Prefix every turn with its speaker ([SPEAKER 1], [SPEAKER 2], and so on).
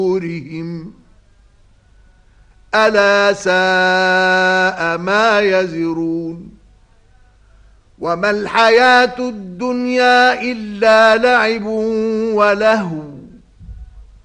[SPEAKER 1] صدورهم ألا ساء ما يزرون وما الحياة الدنيا إلا لعب ولهو